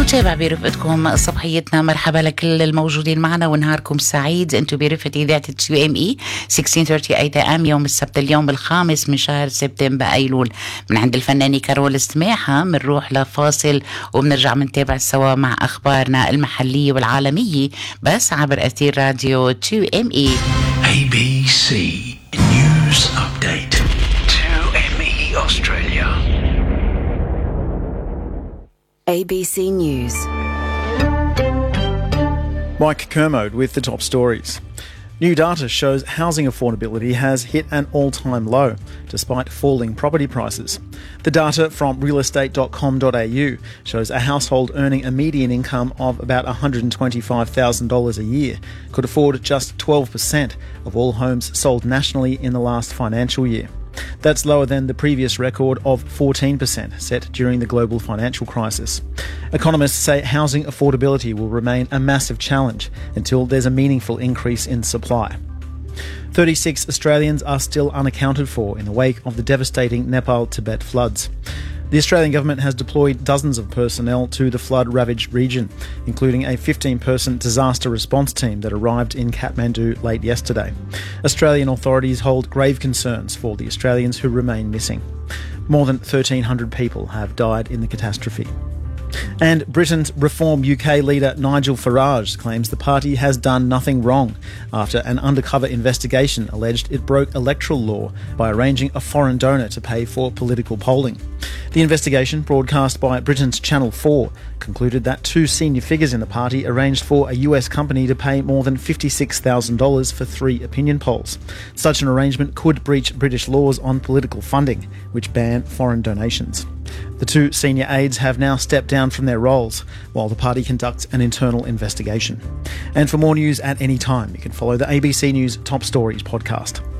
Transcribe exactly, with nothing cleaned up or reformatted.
نتابع برفقتكم صباحيتنا. مرحبا لكل الموجودين معنا ونهاركم سعيد. انتم برفقة إذاعة تي ام اي ستة عشر ثلاثين اي ام يوم السبت اليوم الخامس من شهر سبتمبر ايلول. من عند الفنانة كارول سماحة منروح لفاصل وبنرجع منتابع سوا مع اخبارنا المحلية والعالمية بس عبر اثير راديو تي ام اي. A B C News Update. two M E Australia. A B C News. Mike Kermode with the top stories. New data shows housing affordability has hit an all-time low, despite falling property prices. The data from real estate dot com dot a u shows a household earning a median income of about one hundred twenty-five thousand dollars a year could afford just twelve percent of all homes sold nationally in the last financial year. That's lower than the previous record of fourteen percent set during the global financial crisis. Economists say housing affordability will remain a massive challenge until there's a meaningful increase in supply. thirty-six Australians are still unaccounted for in the wake of the devastating Nepal-Tibet floods. The Australian government has deployed dozens of personnel to the flood-ravaged region, including a fifteen-person disaster response team that arrived in Kathmandu late yesterday. Australian authorities hold grave concerns for the Australians who remain missing. More than thirteen hundred people have died in the catastrophe. And Britain's Reform U K leader Nigel Farage claims the party has done nothing wrong after an undercover investigation alleged it broke electoral law by arranging a foreign donor to pay for political polling. The investigation, broadcast by Britain's Channel four, concluded that two senior figures in the party arranged for a U S company to pay more than fifty-six thousand dollars for three opinion polls. Such an arrangement could breach British laws on political funding, which ban foreign donations. The two senior aides have now stepped down from their roles while the party conducts an internal investigation. And for more news at any time, you can follow the A B C News Top Stories podcast.